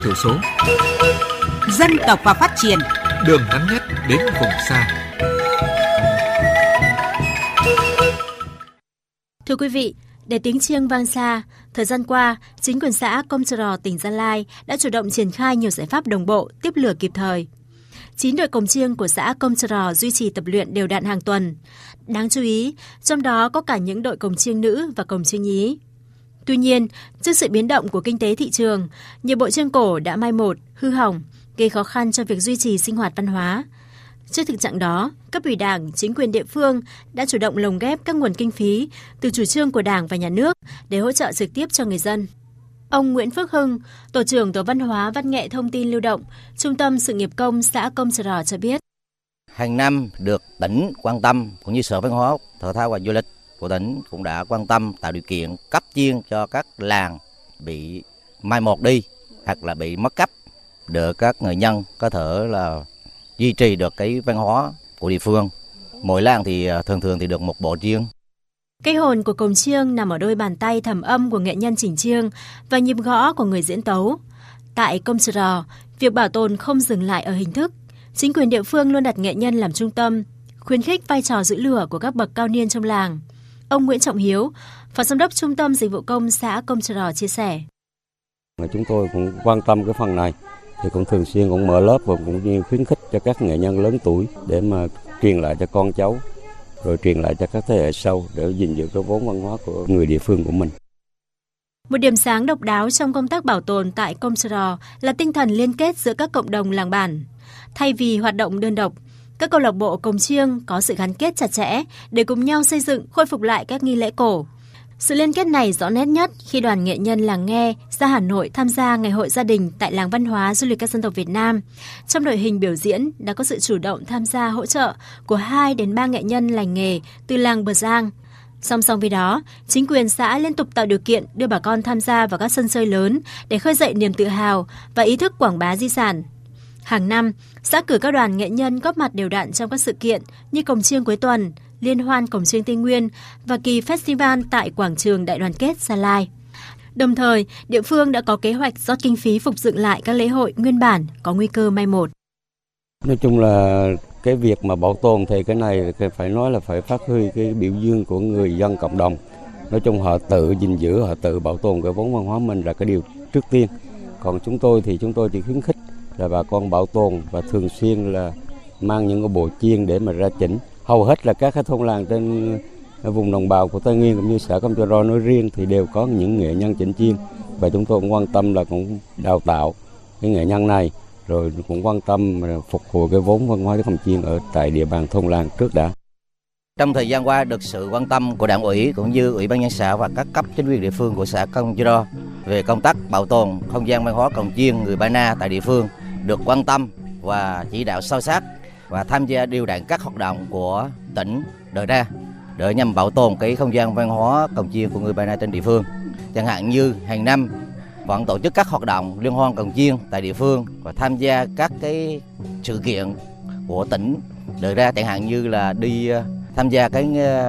thiểu số, dân tộc và phát triển, đường ngắn nhất đến vùng xa. Thưa quý vị, để tiếng chiêng vang xa, thời gian qua, chính quyền xã Công Trờ Rò, tỉnh Gia Lai đã chủ động triển khai nhiều giải pháp đồng bộ, tiếp lửa kịp thời. 9 đội cồng chiêng của xã Công Trờ Rò duy trì tập luyện đều đặn hàng tuần. Đáng chú ý, trong đó có cả những đội cồng chiêng nữ và cồng chiêng nhí. Tuy nhiên, trước sự biến động của kinh tế thị trường, nhiều bộ chiêng cổ đã mai một, hư hỏng, gây khó khăn cho việc duy trì sinh hoạt văn hóa. Trước thực trạng đó, cấp ủy Đảng, chính quyền địa phương đã chủ động lồng ghép các nguồn kinh phí từ chủ trương của Đảng và Nhà nước để hỗ trợ trực tiếp cho người dân. Ông Nguyễn Phước Hưng, Tổ trưởng Tổ Văn hóa Văn nghệ Thông tin Lưu động, Trung tâm Sự nghiệp công xã Công Trờ Rò cho biết. Hàng năm được tỉnh quan tâm, cũng như Sở Văn hóa, Thể thao và Du lịch của tỉnh cũng đã quan tâm tạo điều kiện cấp chiêng cho các làng bị mai một đi hoặc là bị mất cấp, để các người dân có thể là duy trì được cái văn hóa của địa phương. Mỗi làng thì thường thì được một bộ chiêng. Cái hồn của cồng chiêng nằm ở đôi bàn tay thầm âm của nghệ nhân chỉnh chiêng và nhịp gõ của người diễn tấu. Tại Công Trờ Rò, việc bảo tồn không dừng lại ở hình thức. Chính quyền địa phương luôn đặt nghệ nhân làm trung tâm, khuyến khích vai trò giữ lửa của các bậc cao niên trong làng. Ông Nguyễn Trọng Hiếu, Phó Giám đốc Trung tâm Dịch vụ Công xã Công Trờ Rò chia sẻ. Chúng tôi cũng quan tâm cái phần này, thì cũng thường xuyên cũng mở lớp và cũng như khuyến khích cho các nghệ nhân lớn tuổi để mà truyền lại cho con cháu, rồi truyền lại cho các thế hệ sau để gìn giữ cái vốn văn hóa của người địa phương của mình. Một điểm sáng độc đáo trong công tác bảo tồn tại Công Trờ Rò là tinh thần liên kết giữa các cộng đồng làng bản. Thay vì hoạt động đơn độc, các câu lạc bộ cồng chiêng có sự gắn kết chặt chẽ để cùng nhau xây dựng, khôi phục lại các nghi lễ cổ. Sự liên kết này rõ nét nhất khi đoàn nghệ nhân làng Nghe ra Hà Nội tham gia Ngày hội gia đình tại Làng Văn hóa Du lịch các dân tộc Việt Nam. Trong đội hình biểu diễn đã có sự chủ động tham gia hỗ trợ của 2 đến 3 nghệ nhân lành nghề từ làng Bờ Giang. Song song với đó, chính quyền xã liên tục tạo điều kiện đưa bà con tham gia vào các sân chơi lớn để khơi dậy niềm tự hào và ý thức quảng bá di sản. Hàng năm, xã cử các đoàn nghệ nhân góp mặt đều đặn trong các sự kiện như cồng chiêng cuối tuần, liên hoan cồng chiêng Tây Nguyên và kỳ festival tại quảng trường Đại đoàn kết Gia Lai. Đồng thời, địa phương đã có kế hoạch rót kinh phí phục dựng lại các lễ hội nguyên bản có nguy cơ mai một. Nói chung là cái việc mà bảo tồn thì cái này phải nói là phải phát huy cái biểu dương của người dân cộng đồng. Nói chung họ tự gìn giữ, họ tự bảo tồn cái vốn văn hóa mình là cái điều trước tiên. Còn chúng tôi thì chúng tôi chỉ khuyến khích là bà con bảo tồn và thường xuyên là mang những cái bộ chiêng để mà ra chỉnh. Hầu hết là các thôn làng trên vùng đồng bào của Tây Nguyên cũng như xã Công Trờ Rò nói riêng thì đều có những nghệ nhân chỉnh chiêng, và chúng tôi cũng quan tâm là cũng đào tạo cái nghệ nhân này, rồi cũng quan tâm phục hồi cái vốn văn hóa cồng chiêng ở tại địa bàn thôn làng trước đã. Trong thời gian qua được sự quan tâm của Đảng ủy cũng như Ủy ban nhân xã và các cấp chính quyền địa phương của xã Công Trờ Rò về công tác bảo tồn không gian văn hóa cồng chiêng người Ba Na tại địa phương được quan tâm và chỉ đạo sâu sát và tham gia đều đặn các hoạt động của tỉnh đề ra để nhằm bảo tồn cái không gian văn hóa cồng chiêng của người Ba Na trên địa phương. Chẳng hạn như hàng năm vẫn tổ chức các hoạt động liên hoan cồng chiêng tại địa phương và tham gia các cái sự kiện của tỉnh đề ra, chẳng hạn như là đi tham gia cái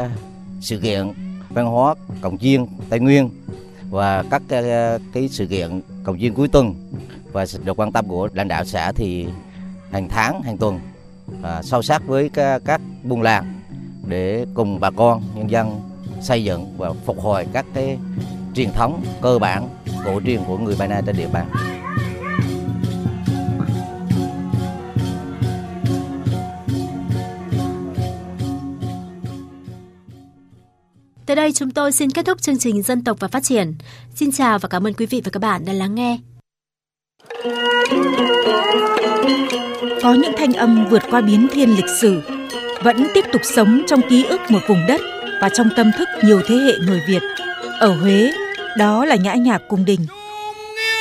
sự kiện văn hóa cồng chiêng Tây Nguyên và các cái sự kiện cồng chiêng cuối tuần, và được quan tâm của lãnh đạo xã thì hàng tháng, hàng tuần sâu sát với các buôn làng để cùng bà con nhân dân xây dựng và phục hồi các cái truyền thống cơ bản cổ truyền của người Ba Na trên địa bàn. Tới đây chúng tôi xin kết thúc chương trình Dân tộc và Phát triển. Xin chào và cảm ơn quý vị và các bạn đã lắng nghe. Có những thanh âm vượt qua biến thiên lịch sử, vẫn tiếp tục sống trong ký ức một vùng đất và trong tâm thức nhiều thế hệ người Việt. Ở Huế, đó là nhã nhạc cung đình.